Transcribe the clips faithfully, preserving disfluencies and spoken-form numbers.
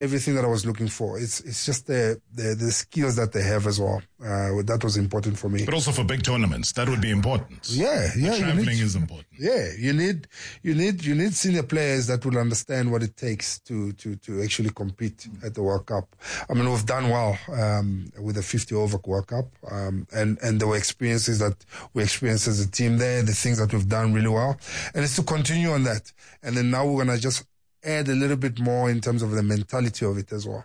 everything that I was looking for. It's it's just the the, the skills that they have as well. Uh, that was important for me. But also for big tournaments, that would be important. Yeah, yeah. The traveling need, is important. Yeah, you need you need you need senior players that will understand what it takes to to to actually compete at the World Cup. I mean, we've done well um, with the fifty over World Cup, um, and and there were experiences that we experienced as a team there. The things that we've done really well, and it's to continue on that. And then now we're gonna just add a little bit more in terms of the mentality of it as well.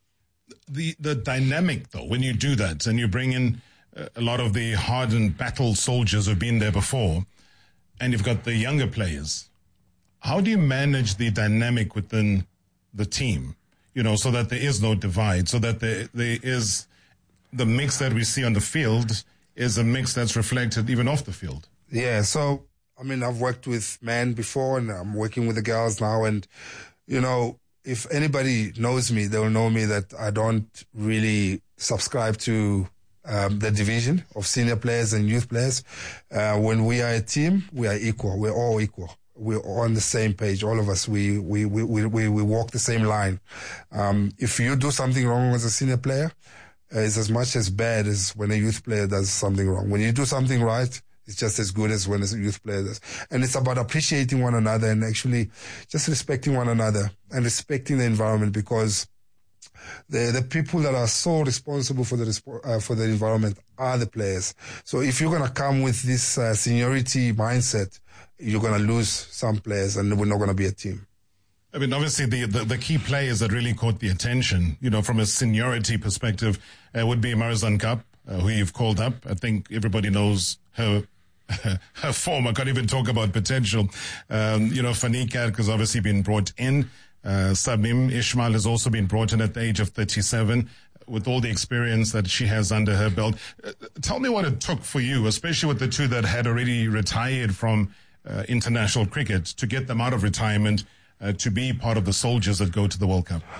The the dynamic, though, when you do that and you bring in uh, a lot of the hardened battle soldiers who've been there before, and you've got the younger players, how do you manage the dynamic within the team, you know, so that there is no divide, so that there there is the mix that we see on the field is a mix that's reflected even off the field? Yeah, so I mean, I've worked with men before, and I'm working with the girls now. And, you know, if anybody knows me, they'll know me that I don't really subscribe to um, the division of senior players and youth players. Uh, when we are a team, we are equal. We're all equal. We're on the same page. All of us, we we we we, we, we walk the same line. Um, if you do something wrong as a senior player, uh, it's as much as bad as when a youth player does something wrong. When you do something right, it's just as good as when a youth player does. And it's about appreciating one another and actually just respecting one another and respecting the environment, because the the people that are so responsible for the uh, for the environment are the players. So if you're going to come with this uh, seniority mindset, you're going to lose some players and we're not going to be a team. I mean, obviously, the, the, the key players that really caught the attention, you know, from a seniority perspective, uh, would be Marizanne Kapp, uh, who you've called up. I think everybody knows her her form. I can't even talk about potential. Um, you know, Fanny Kerk has obviously been brought in. Uh, Sabim Ismail has also been brought in at the age of thirty-seven with all the experience that she has under her belt. Uh, tell me what it took for you, especially with the two that had already retired from uh, international cricket, to get them out of retirement uh, to be part of the soldiers that go to the World Cup.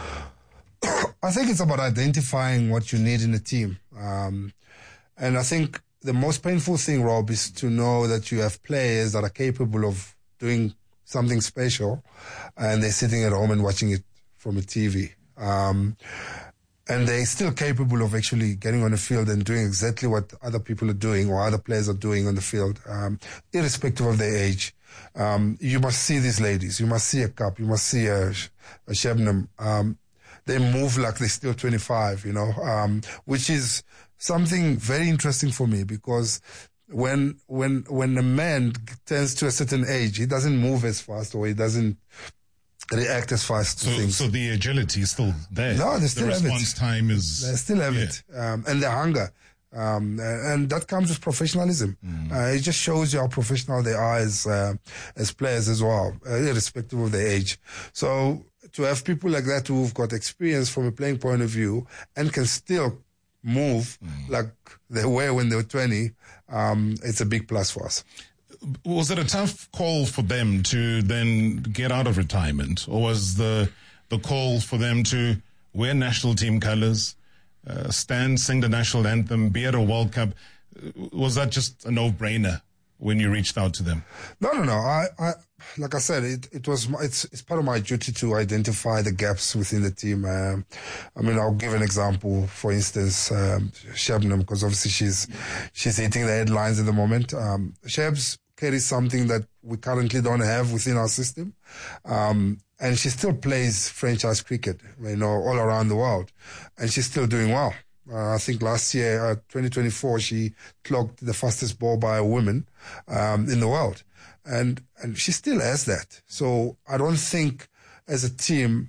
I think it's about identifying what you need in a team. Um, and I think the most painful thing, Rob, is to know that you have players that are capable of doing something special and they're sitting at home and watching it from a T V. Um, and they're still capable of actually getting on the field and doing exactly what other people are doing or other players are doing on the field, um, irrespective of their age. Um, you must see these ladies. You must see a Kapp. You must see a, a Shabnam. Um, they move like they're still twenty-five, you know, um, which is something very interesting for me, because when when when a man turns to a certain age, he doesn't move as fast or he doesn't react as fast to so, things. So the agility is still there. No, they still the have it. response time is... They still have yeah. it. Um, and the hunger. Um, and that comes with professionalism. Mm. Uh, it just shows you how professional they are as, uh, as players as well, uh, irrespective of their age. So to have people like that who've got experience from a playing point of view and can still move mm. like they were when they were twenty, um, it's a big plus for us. Was it a tough call for them to then get out of retirement, or was the the call for them to wear national team colours, uh, stand, sing the national anthem, be at a World Cup? Was that just a no-brainer when you reached out to them? No, no, no. I, I like I said, it, it was it's it's part of my duty to identify the gaps within the team. Um, I mean, I'll give an example. For instance, um, Shabnam, because obviously she's she's hitting the headlines at the moment. Um, Shabs carries something that we currently don't have within our system. Um, and she still plays franchise cricket, you know, all around the world. And she's still doing well. Uh, I think last year, uh, twenty twenty-four, she clocked the fastest ball by a woman um, in the world. And and she still has that. So I don't think as a team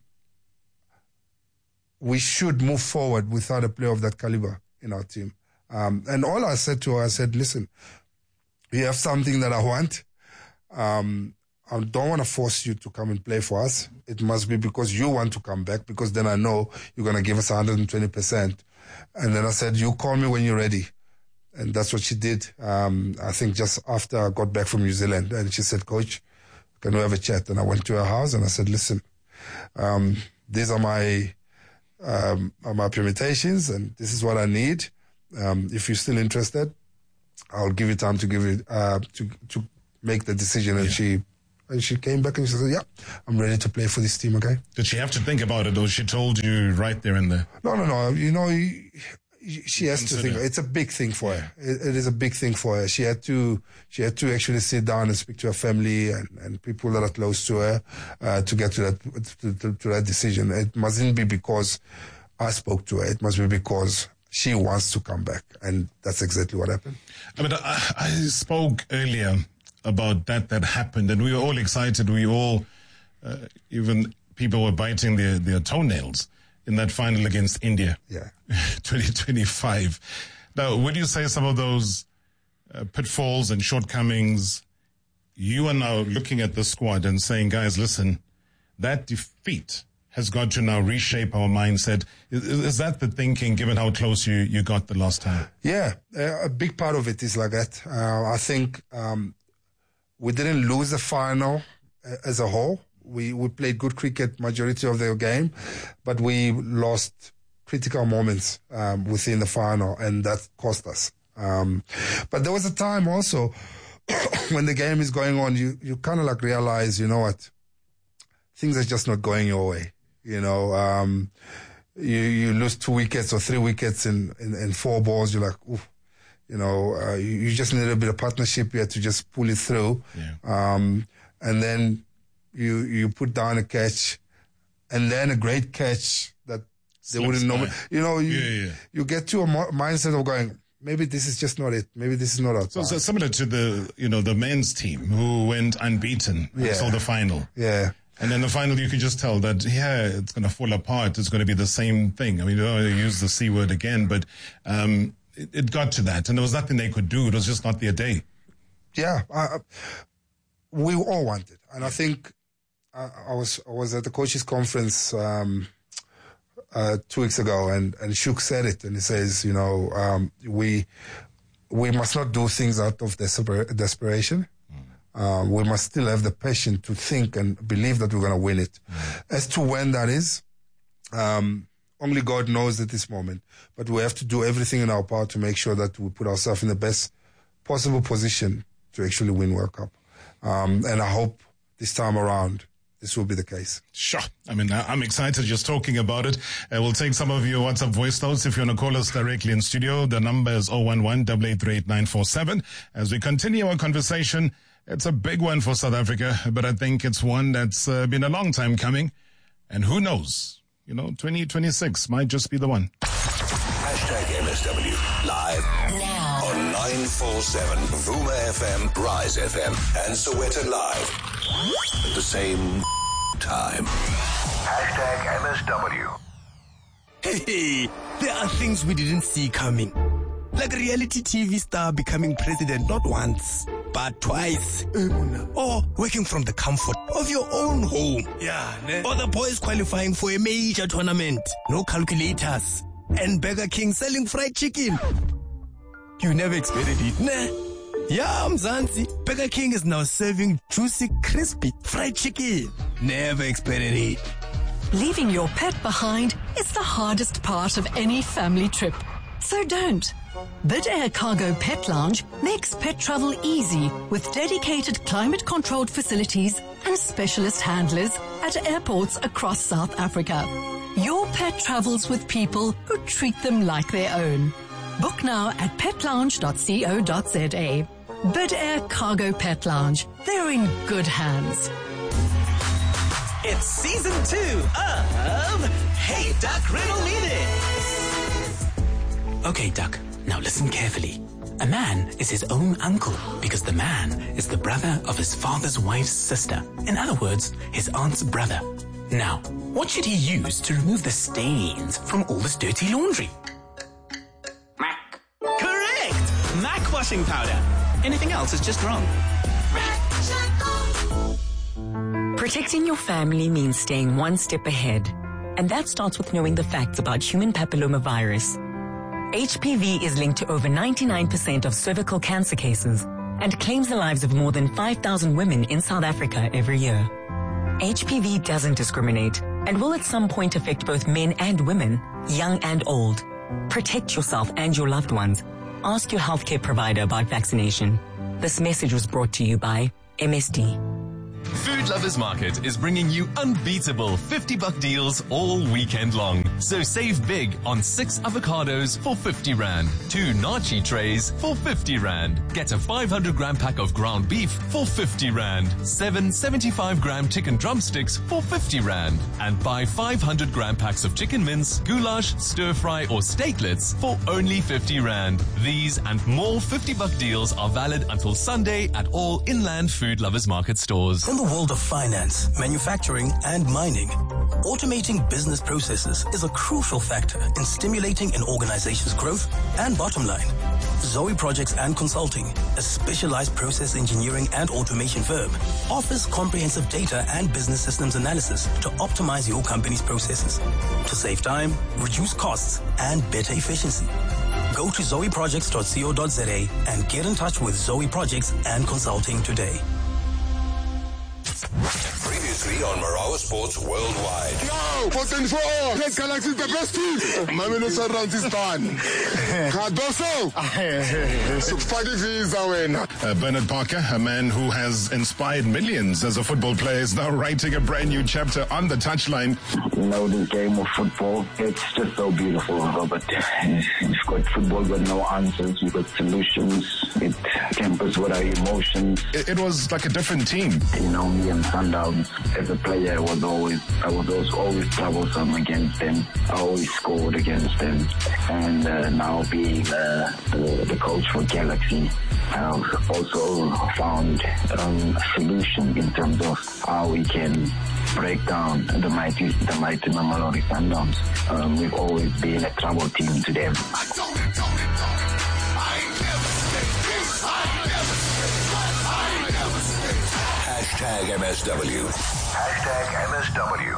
we should move forward without a player of that caliber in our team. Um, and all I said to her, I said, listen, you have something that I want. Um, I don't want to force you to come and play for us. It must be because you want to come back, because then I know you're going to give us one hundred twenty percent. And then I said, you call me when you're ready. And that's what she did. Um, I think just after I got back from New Zealand. And she said, Coach, can we have a chat? And I went to her house and I said, listen, um, these are my, um, are my permutations and this is what I need. Um, if you're still interested, I'll give you time to give it, uh, to, to make the decision. And yeah. she, And she came back and she said, yeah, I'm ready to play for this team again. Did she have to think about it, or she told you right there and there? No, no, no. You know, she has Consider. to think. It's a big thing for her. It, it is a big thing for her. She had to, she had to actually sit down and speak to her family and, and people that are close to her uh, to get to that to, to, to that decision. It mustn't be because I spoke to her. It must be because she wants to come back, and that's exactly what happened. I mean, I, I spoke earlier about that that happened, and we were all excited. We all, uh, even people were biting their, their toenails in that final against India. Yeah. twenty twenty-five. Now, would you say some of those uh, pitfalls and shortcomings, you are now looking at the squad and saying, guys, listen, that defeat has got to now reshape our mindset. Is, is that the thinking, given how close you, you got the last time? Yeah, uh, a big part of it is like that. Uh, I think um, we didn't lose the final uh, as a whole. We we played good cricket majority of the game, but we lost critical moments um, within the final, and that cost us. Um, but there was a time also when the game is going on, you, you kind of like realize, you know what, things are just not going your way. You know, um, you you lose two wickets or three wickets in, in, in four balls, you're like, oof. You know, uh, you, you just need a bit of partnership here to just pull it through. Yeah. Um, and then you you put down a catch, and then a great catch that they Slips wouldn't know. You know, you, yeah, yeah. you get to a mo- mindset of going, maybe this is just not it. Maybe this is not our so, so similar to the, you know, the men's team who went unbeaten yeah. until the final. Yeah. And then the final, you could just tell that, yeah, it's going to fall apart. It's going to be the same thing. I mean, you don't want to use the C word again, but um, it, it got to that, and there was nothing they could do. It was just not their day. Yeah, uh, we all wanted, and I think I, I was I was at the coaches' conference um, uh, two weeks ago, and and Shuk said it, and he says, you know, um, we we must not do things out of desper- desperation. Um, we must still have the passion to think and believe that we're going to win it. Mm. As to when that is, um, only God knows at this moment. But we have to do everything in our power to make sure that we put ourselves in the best possible position to actually win World Cup. Um, and I hope this time around this will be the case. Sure. I mean, I'm excited just talking about it. Uh, we'll take some of your WhatsApp voice notes if you want to call us directly in studio. The number is zero one one, eight eight three, eight nine four seven. As we continue our conversation, it's a big one for South Africa, but I think it's one that's uh, been a long time coming. And who knows? You know, twenty twenty-six might just be the one. Hashtag M S W live now on nine four seven Vuma F M, Rise F M, and Soweto Live at the same time. Hashtag M S W. Hey, there are things we didn't see coming. Like a reality T V star becoming president not once, but twice. Or working from the comfort of your own home. Yeah, ne? Or the boys qualifying for a major tournament. No calculators. And Burger King selling fried chicken. You never expected it, ne? Yeah, Mzansi. Burger King is now serving juicy, crispy fried chicken. Never expected it. Leaving your pet behind is the hardest part of any family trip. So don't. Bid Air Cargo Pet Lounge makes pet travel easy with dedicated climate-controlled facilities and specialist handlers at airports across South Africa. Your pet travels with people who treat them like their own. Book now at pet lounge dot co dot za. Bid Air Cargo Pet Lounge. They're in good hands. It's season two of Hey Duck, Riddle Me This. Okay, Duck, now listen carefully. A man is his own uncle because the man is the brother of his father's wife's sister. In other words, his aunt's brother. Now, what should he use to remove the stains from all this dirty laundry? Mac. Correct! Mac washing powder. Anything else is just wrong. Protecting your family means staying one step ahead. And that starts with knowing the facts about human papillomavirus. H P V is linked to over ninety-nine percent of cervical cancer cases and claims the lives of more than five thousand women in South Africa every year. H P V doesn't discriminate and will at some point affect both men and women, young and old. Protect yourself and your loved ones. Ask your healthcare provider about vaccination. This message was brought to you by M S D. Food Lovers Market is bringing you unbeatable fifty buck deals all weekend long. So save big on six avocados for fifty rand, two nachi trays for fifty rand. Get a five hundred gram pack of ground beef for fifty rand, seven seventy-five gram chicken drumsticks for fifty rand, and buy five hundred gram packs of chicken mince, goulash, stir fry or steaklets for only fifty rand. These and more fifty buck deals are valid until Sunday at all Inland Food Lovers Market stores. In the world of finance, manufacturing, and mining, automating business processes is a crucial factor in stimulating an organization's growth and bottom line. Zoe Projects and Consulting, a specialized process engineering and automation firm, offers comprehensive data and business systems analysis to optimize your company's processes, to save time, reduce costs, and better efficiency. Go to zoe projects dot co dot za and get in touch with Zoe Projects and Consulting today. Previously on Marawa Sports Worldwide. Yo, four twenty-four, Red Galaxy is the best team. My minister runs is done. Cardoso. So fighting visa win. Uh, Bernard Parker, a man who has inspired millions as a football player, is now writing a brand new chapter on the touchline. You know, this game of football, it's just so beautiful, Robert. We've got football with no answers. We've got solutions. It tempers with our emotions. It, it was like a different team. You know, me and Sundowns, as a player, I was always, I was always, always troublesome against them. I always scored against them. And uh, now being uh, the, the coach for Galaxy, I've also found um, a solution in terms of how we can break down the mighty, the mighty Mamelodi Sundowns. Um, we've always been a trouble team to them. Hashtag M S W. Hashtag M S W.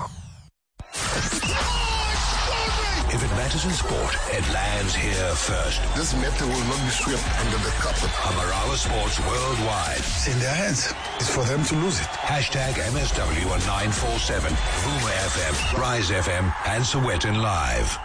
If it matters in sport, it lands here first. This matter will not be swept under the carpet. Marawa Sports Worldwide. It's in their hands. It's for them to lose it. Hashtag M S W on nine four seven, Vuma F M, Rise F M, and Sowetan Live.